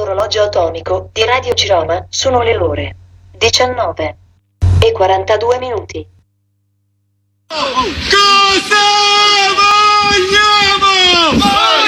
sull'orologio atomico di Radio Ciroma sono le ore 19:42. Cosa vogliamo?